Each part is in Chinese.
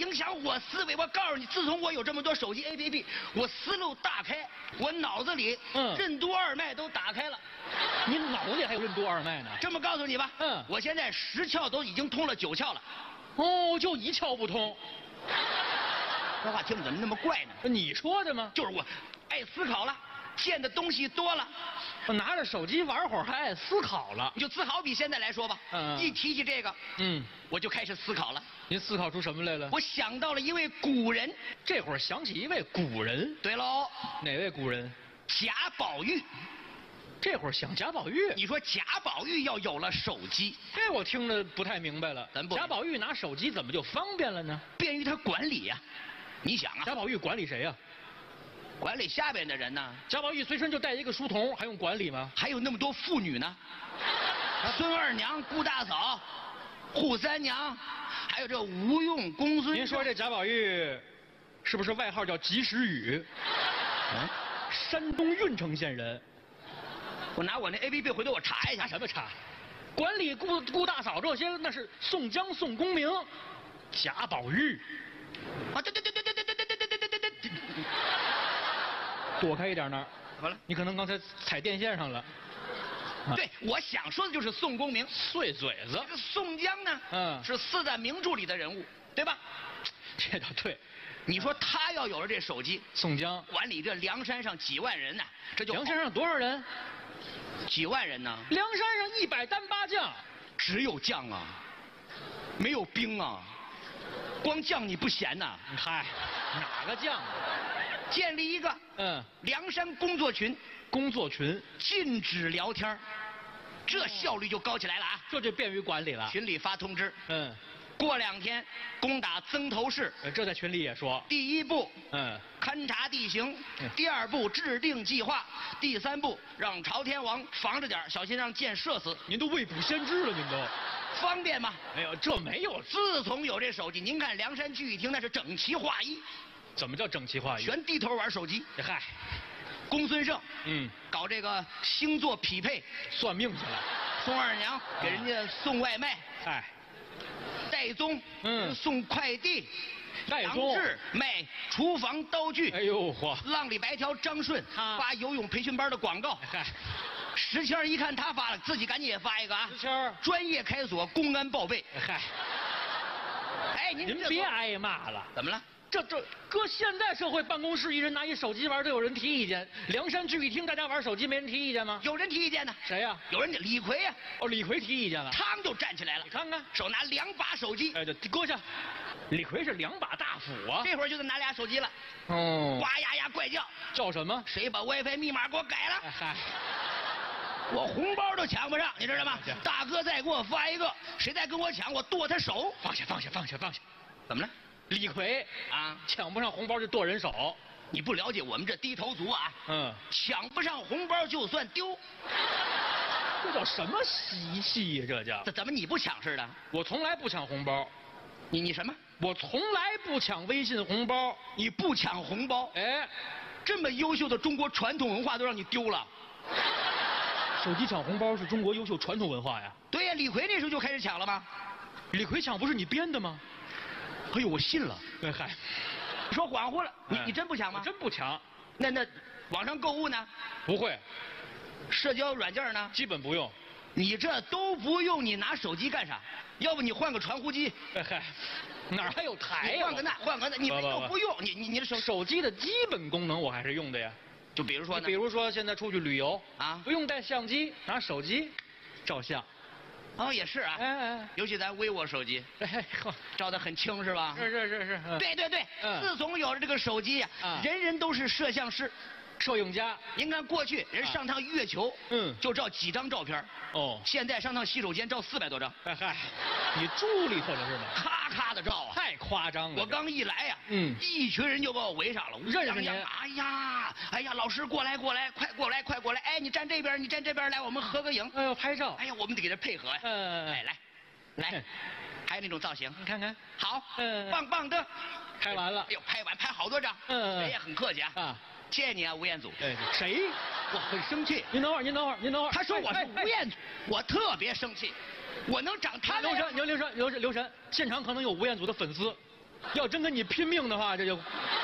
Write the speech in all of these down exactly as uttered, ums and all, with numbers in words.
影响我思维。我告诉你，自从我有这么多手机 A P P， 我思路大开，我脑子里嗯任督二脉都打开了。 你脑子里还有任督二脉呢？ 这么告诉你吧， 嗯我现在十窍都已经通了九窍了。 哦，就一窍不通。 这话听着怎么那么怪呢？ 你说的吗？ 就是我爱思考了，见的东西多了。 我拿着手机玩会儿还爱思考了。 你就自豪比现在来说吧， 嗯一提起这个， 嗯， 我就开始思考了。 您思考出什么来了？ 我想到了一位古人。 这会儿想起一位古人。 对喽， 哪位古人？ 贾宝玉。 这会儿想贾宝玉。 你说贾宝玉要有了手机， 这我听着不太明白了。 咱不贾宝玉拿手机怎么就方便了呢？ 便于他管理呀、你想啊， 贾宝玉管理谁呀、 管理下边的人呢， 贾宝玉随身就带一个书童，还用管理吗？ 还有那么多妇女呢，孙二娘、顾大嫂、扈三娘，还有这吴用、公孙。 您说这贾宝玉，是不是外号叫及时雨？ 嗯， 山东郓城县人。 我拿我那 A P P 回头我查一下。 查什么查？管理顾顾大嫂这些，那是宋江、宋公明、贾宝玉。 啊，对对对对对对对对对对对对对。 躲开一点那儿。 怎么了？ 你可能刚才踩电线上了。啊对，我想说的就是宋公明。 碎嘴子这。个宋江呢， 嗯是四大名著里的人物，对吧？ 这倒对。 你说他要有了这手机， 宋江。 管理这梁山上几万人呐、这就梁山上多少人？ 几万人呢？ 梁山上一百单八将。 只有将啊，没有兵啊，光将你不闲呐、 嗨，哪个将？ 建立一个嗯， 梁山工作群， 工作群， 禁止聊天儿，这效率就高起来了啊！ 这就便于管理了。 群里发通知， 嗯， 过两天攻打曾头市， 呃这在群里也说。 第一步嗯， 勘察地形嗯， 第二步制定计划，第三步让朝天王防着点儿，小心让箭射死， 您都未卜先知了，您都。 方便吗？ 哎呦，这没有。 自从有这手机，您看梁山聚义厅那是整齐划一， 怎么叫整齐划一？ 全低头玩手机。 嗨， 公孙胜嗯， 搞这个星座匹配， 算命去了。 宋二娘给人家送外卖， 嗨， 戴宗嗯送快递，杨戴宗。 志卖厨房刀具， 哎呦嚯！ 浪里白条张顺他发游泳培训班的广告。 嗨， 石谦儿一看他发了，自己赶紧也发一个啊！ 石谦儿专业开锁公安报备。 嗨， 哎，您这您别挨骂了。 怎么了？ 这这搁现代社会，办公室一人拿一手机玩，都有人提意见。梁山聚义厅大家玩手机，没人提意见吗？ 有人提意见呢？ 谁呀、 有人李逵呀、 哦，李逵提意见了。 他们就站起来了你，看看， 手拿两把手机， 哎，这搁下。李逵是两把大斧啊。 这会儿就得拿俩手机了， 哦， 哇呀呀怪叫， 叫什么？ 谁把 WiFi 密码给我改了？ 哎嗨， 我红包都抢不上，你知道吗放下？ 大哥再给我发一个，谁再跟我抢，我剁他手。 放下放下放下放下。 怎么了？ 李逵啊， 抢不上红包就剁人手。 你不了解我们这低头族啊， 嗯， 抢不上红包就算丢。 这叫什么习气呀？这叫这怎么你不抢似的？ 我从来不抢红包， 你你什么？ 我从来不抢微信红包。 你不抢红包？ 哎， 这么优秀的中国传统文化都让你丢了。 手机抢红包是中国优秀传统文化呀。 对呀，李逵那时候就开始抢了吗？ 李逵抢不是你编的吗？ 哎呦，我信了。 哎嗨， 你说恍惚了，你哎你真不抢吗我？真不抢， 那那网上购物呢？ 不会， 社交软件呢？ 基本不用。 你这都不用，你拿手机干啥？要不你换个传呼机， 哎嗨，哪儿还有台呀？ 你换个那，换个那，你不不不没有不用，你你你的手手机的基本功能我还是用的呀。 就比如说呢比，如说现在出去旅游啊不用带相机，拿手机照相。 哦也是啊， 哎哎尤其咱 vivo 手机哎，呵照得很清是吧？ 是是是是，嗯对对对， 嗯自从有了这个手机呀、 啊人人都是摄像师。 摄影家。 您看过去人上趟月球， 嗯就照几张照片， 哦， 现在上趟洗手间照四百多张， 哎嗨，你住里头了是吗？ 咔咔的照啊。 太夸张了。 我刚一来呀、 嗯一群人就把我围上了， 认识您泱泱哎呀，哎呀，老师过来过来，快过来快过来，哎，你站这边，你站这边来，我们合个影。 哎呦，拍照。 哎呀，我们得给他配合呀。 嗯哎，来，来嗯， 还有那种造型， 你看看， 好， 嗯棒棒的。 拍完了哎。呦，拍完拍好多张， 嗯人也很客气啊。 啊， 谢谢你啊，吴彦祖。 哎，谁？ 我很生气， 您等会儿，您等会儿，您等会儿。 他说我是哎吴彦祖，我特别生气，我能长他那样刘神，刘刘神，刘神，刘神，现场可能有吴彦祖的粉丝。 要真跟你拼命的话，这就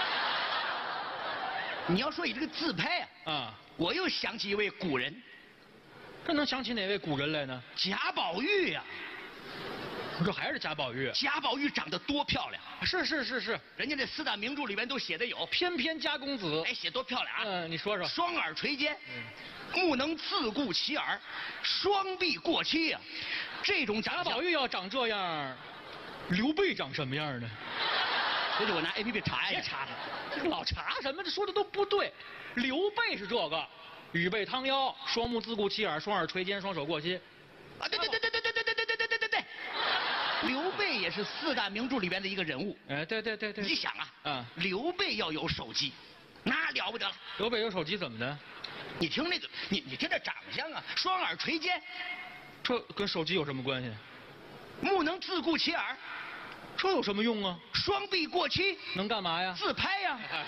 你要说你这个自拍啊， 啊， 我又想起一位古人， 这能想起哪位古人来呢？ 贾宝玉呀、 这还是贾宝玉。 贾宝玉长得多漂亮， 是是是是， 人家这四大名著里面都写的有， 翩翩家公子。 哎，写多漂亮啊！ 嗯，你说说。 双耳垂肩，目能自顾其耳，双臂过膝呀、这种贾长相宝玉要长这样，刘备长什么样呢？ 这就我拿 A P P 查一下。 别查了，这个老查什么？这说的都不对。刘备是这个，羽背汤腰，双目自顾其耳，双耳垂肩，双手过膝。 啊，对对对对对对对对对对对对对对，刘备也是四大名著里边的一个人物。 哎，对对对对。 你想啊， 嗯， 刘备要有手机，那了不得了。 刘备有手机怎么的？ 你听那个，你你听这长相啊，双耳垂肩， 这跟手机有什么关系？ 目能自顾其耳， 这有什么用啊？ 双臂过膝， 能干嘛呀？ 自拍呀、 哎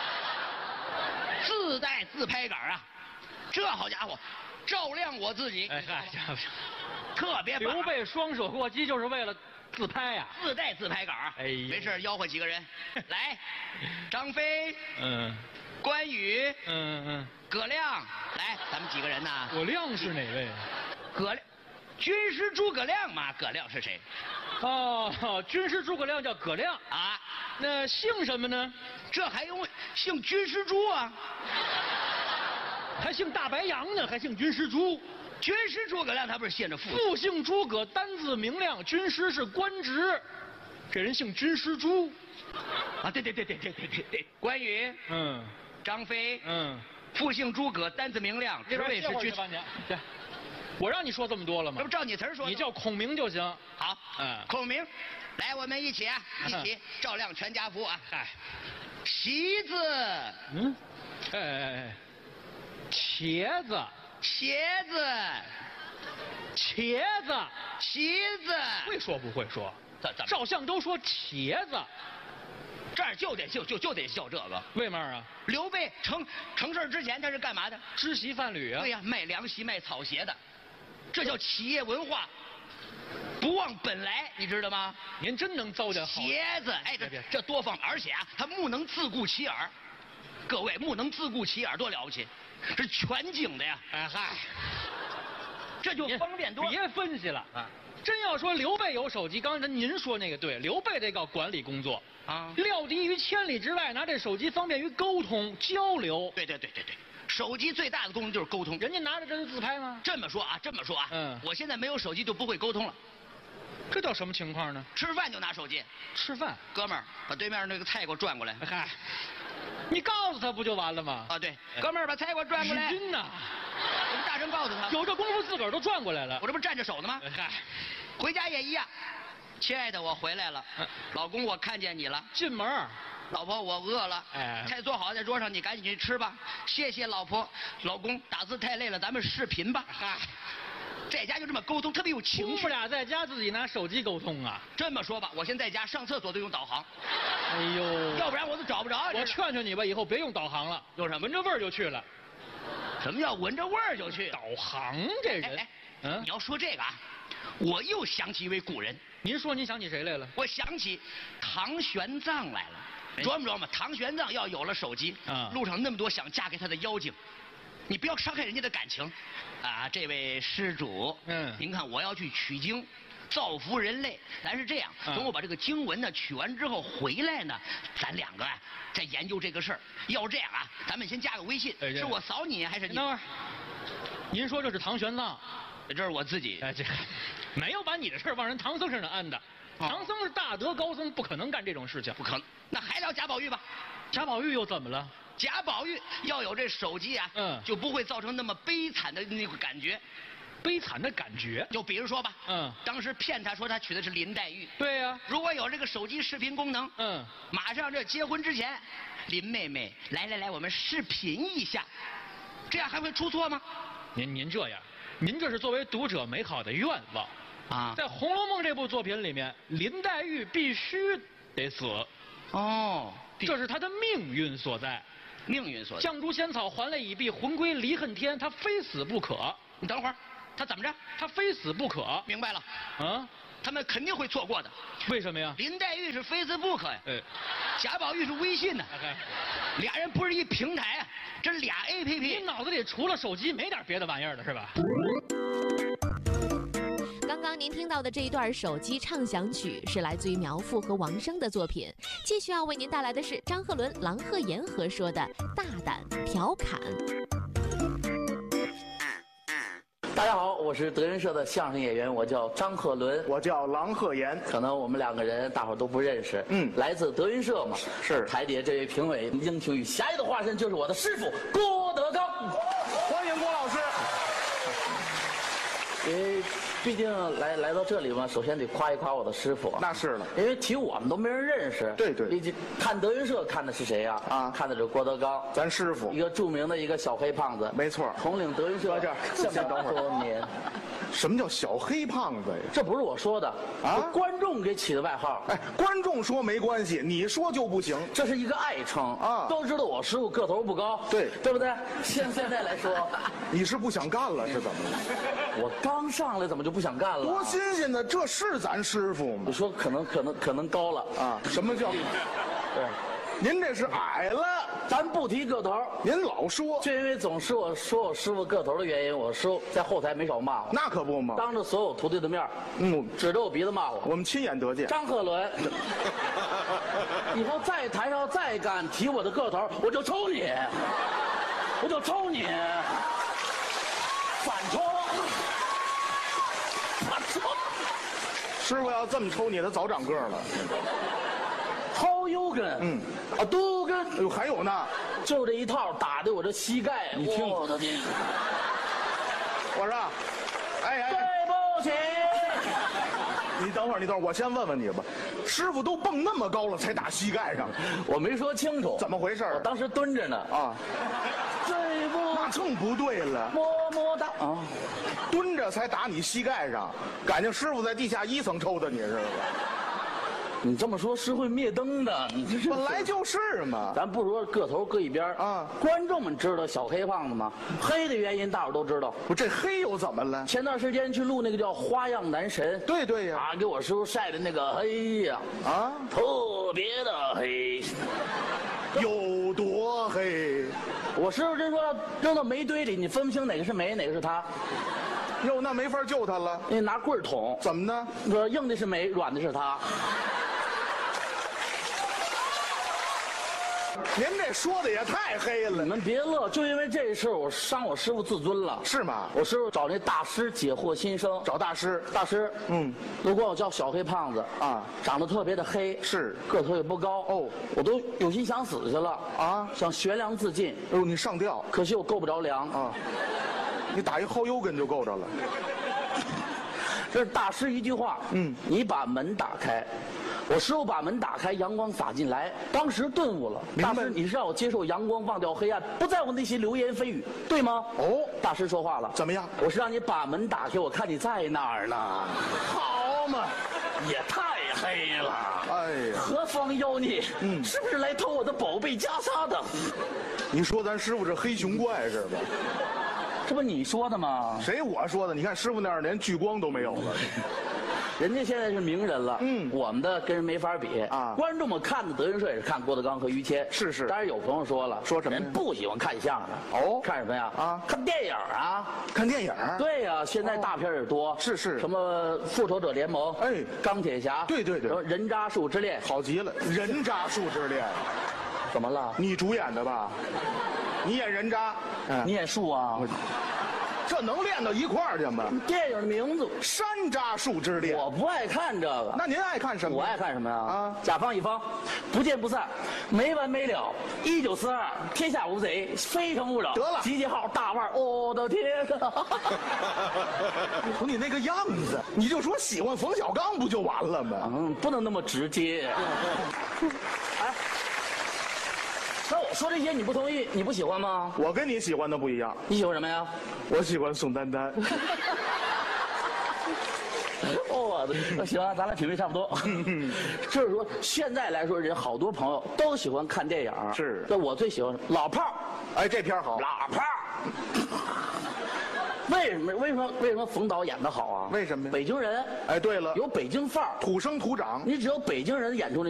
自带自拍杆啊，这好家伙，照亮我自己。 哎嗨，这特别棒刘备双手过膝就是为了自拍呀、 自带自拍杆儿。 哎呀没事吆喝几个人，来，张飞、 嗯关羽、 嗯嗯， 葛亮，来，咱们几个人呐？ 葛亮是哪位？ 葛亮，军师诸葛亮嘛。葛亮是谁？ 哦，军师诸葛亮叫葛亮， 啊， 那姓什么呢？ 这还用姓军师朱啊？ 还姓大白杨呢，还姓军师朱。 军师诸葛亮他不是献着父？ 父姓诸葛，单字明亮，军师是官职，这人姓军师朱。 啊，对对对对对对对对，关羽、 嗯张飞， 嗯， 父姓诸葛，单字明亮，职位是军师。 对，我让你说这么多了吗这不？照你词儿说的吗？ 你叫孔明就行。 好， 嗯孔明，来，我们一起啊，一起照亮全家福啊！ 嗨， 旗子， 嗯，哎哎哎，茄子， 鞋子， 茄子， 旗子， 会说不会说？ 怎怎么照相都说茄子， 这儿就得就就就得叫这个。 为嘛啊？ 刘备成成事儿之前他是干嘛的？ 知席贩履啊。 对呀、卖凉席、卖草鞋的，这叫企业文化，不忘本来，你知道吗？ 您真能糟践好人。 鞋子，哎，这别别这多方便，而且啊，他目能自顾其耳。各位，目能自顾其耳多了不起，这全景的呀， 哎嗨， 这就您方便多了。 别分析了啊！ 真要说刘备有手机，刚才您说那个对，刘备这个管理工作啊料敌于千里之外，拿这手机方便于沟通交流。 对对对对对，手机最大的功能就是沟通。 人家拿着这是自拍吗？ 这么说啊，这么说啊， 嗯我现在没有手机就不会沟通了， 这叫什么情况呢？ 吃饭就拿手机。 吃饭。 哥们儿，把对面那个菜给我转过来。 哎嗨，你告诉他不就完了吗？ 啊，对，哥们儿把菜给我转过来。 日军呐， 我们大声告诉他， 有这功夫自个儿都转过来了我。这不站着手呢吗？ 哎嗨， 回家也一样。亲爱的，我回来了。 嗯老公，我看见你了。 进门儿老婆，我饿了。 哎菜做好在桌上，你赶紧去吃吧。谢谢老婆。老公，打字太累了，咱们视频吧。 嗨， 在家就这么沟通，特别有情绪夫妇。俩在家自己拿手机沟通啊。 这么说吧，我现在在家上厕所都用导航， 哎呦， 要不然我都找不着。 我这是劝劝你吧，以后别用导航了， 用什么闻着味儿就去了。 什么叫闻着味儿就去？ 导航这人哎哎，， 嗯你，要说这个啊，我又想起一位古人， 您说您想起谁来了？ 我想起唐玄奘来了。 哎琢磨琢磨，唐玄奘要有了手机， 啊路上那么多想嫁给他的妖精，你不要伤害人家的感情，啊，这位施主， 嗯您看我要去取经，造福人类，咱是这样， 啊等我把这个经文呢取完之后回来呢，咱两个啊再研究这个事儿。要这样啊，咱们先加个微信， 哎这是我扫你还是你？ 等会儿，您说这是唐玄奘？ 这是我自己。 哎，这没有把你的事儿往人唐僧身上安的。 哦唐僧是大德高僧，不可能干这种事情。 不可能，那还聊贾宝玉吧。 贾宝玉又怎么了？ 贾宝玉要有这手机啊， 嗯就不会造成那么悲惨的那个感觉。 悲惨的感觉。 就比如说吧， 嗯， 当时骗他说他娶的是林黛玉， 对呀、 如果有这个手机视频功能， 嗯， 马上这结婚之前，林妹妹，来来来，我们视频一下，这样还会出错吗？ 您您这样，您这是作为读者美好的愿望。 啊， 在《红楼梦》这部作品里面，林黛玉必须得死， 哦， 这是她的命运所在。 命运所在。 绛珠仙草还泪已毕，魂归离恨天，她非死不可。 你等会儿，他怎么着？ 她非死不可。 明白了， 啊， 他们肯定会错过的。 为什么呀？ 林黛玉是 Facebook 呀， 哎， 贾宝玉是微信呢， 哎俩人不是一平台啊，这是俩 A P 你 P。 脑子里除了手机没点别的玩意儿了是吧？ 刚刚您听到的这一段手机畅想曲是来自于苗阜和王声的作品。继续要为您带来的是张鹤伦、郎鹤炎合说的《大胆调侃》。 大家好，我是德云社的相声演员，我叫张鹤伦， 我叫郎鹤炎。 可能我们两个人大伙儿都不认识， 嗯来自德云社嘛。 是台底下这位评委，英雄与侠义的化身就是我的师傅郭德纲。 欢迎郭老师。 因为毕竟来来到这里嘛，首先得夸一夸我的师傅。 那是了， 因为提我们都没人认识。 对对毕竟看德云社看的是谁呀？ 啊看的是郭德纲， 咱师傅一。个著名的一个小黑胖子。 没错统领德云社这这先等会儿么多年。 什么叫小黑胖子呀？ 这不是我说的啊是观众给起的外号。 哎，观众说没关系，你说就不行。 这是一个爱称啊都知道我师傅个头不高， 对对不对？现现在来说， 你是不想干了是怎么了？ 我刚上来怎么就不想干了？ 多新鲜的，这是咱师傅吗你？说可能可能可能高了， 啊，什么叫？ 对， 您这是矮了， 咱不提个头， 您老说， 就因为总是我说我师傅个头的原因，我师傅在后台没少骂我， 那可不嘛。 当着所有徒弟的面， 嗯， 指着我鼻子骂我。 我们亲眼得见。 张鹤伦，以后在台上再敢提我的个头，我就抽你，我就抽你，反抽，反抽， 师傅要这么抽你，他早长个儿了。 掏油根， 嗯， 啊，都根， 哎呦，还有呢， 就这一套打的我这膝盖， 你听我的天， 我说，哎哎对哎， 不起。 你等会儿，你等会儿，我先问问你吧，师傅都蹦那么高了才打膝盖上， 我没说清楚， 怎么回事儿？ 我当时蹲着呢， 啊， 对不那更不对了， 么么哒啊！ 蹲着才打你膝盖上，感情师傅在地下一层抽的你是吧？ 你这么说是会灭灯的，你这是本来就是嘛。 咱不说个头搁一边儿啊观众们知道小黑胖子吗？黑的原因大伙儿都知道。 不，这黑又怎么了？ 前段时间去录那个叫《花样男神》， 对对呀， 啊，给我师傅晒的那个黑呀， 啊， 特别的黑。 有多黑？ 我师傅真说扔到煤堆里，你分不清哪个是煤，哪个是他， 哟，那没法救他了。 你拿棍儿捅， 怎么呢？ 说硬的是煤，软的是他。 您这说的也太黑了你，们别乐，就因为这事儿，我伤我师傅自尊了。 是吗？ 我师傅找那大师解惑心声， 找大师。 大师， 嗯， 都管我叫小黑胖子啊， 长得特别的黑， 是个头也不高哦， 我都有心想死去了啊想悬梁自尽， 哎呦，你上吊可惜我够不着梁啊。 啊？你打一后腰根就够着了。 这是大师一句话， 嗯， 你把门打开。我师傅把门打开，阳光洒进来，当时顿悟了。 明白大师，你是让我接受阳光，忘掉黑暗，不在乎那些流言蜚语，对吗？ 哦大师说话了， 怎么样？ 我是让你把门打开，我看你在哪儿呢？好嘛，也太黑了。 哎呀， 何方妖孽？ 嗯是不是来偷我的宝贝袈裟的？ 你说咱师傅这黑熊怪是吧？ 这不你说的吗？ 谁我说的？你看师傅那儿连聚光都没有了。 人家现在是名人了， 嗯我们的跟人没法比啊观众们看的德云社也是看郭德纲和于谦， 是是当然有朋友说了， 说什么呀人不喜欢看相声， 哦看什么呀？ 啊看电影啊。 看电影。 对呀、现在大片儿也多， 是是什么复仇者联盟， 哎钢铁侠， 对对对什么人渣树之恋， 好极了，人渣树之恋， 怎么了？ 你主演的吧？你演人渣，嗯你演树啊？ 这能练到一块儿去吗？ 电影的名字， 山楂树之恋。 我不爱看这个。 那您爱看什么？ 我爱看什么呀？ 啊甲方乙方，不见不散，没完没了。一九四二，天下无贼，非诚勿扰。 得了集结号大腕儿，我的天啊！ 瞅你那个样子，你就说喜欢冯小刚不就完了吗？ 嗯，不能那么直接。哎，那我说这些你不同意，你不喜欢吗？ 我跟你喜欢的不一样， 你喜欢什么呀？ 我喜欢宋丹丹。 哦，行啊，咱俩品味差不多。就是说，现在来说，人好多朋友都喜欢看电影。 是那我最喜欢老炮儿， 哎，这片儿好。 老炮儿。 为什么？为什么？为什么冯导演的好啊？ 为什么呀北京人， 哎，对了， 有北京范儿。 土生土长。 你只有北京人演出那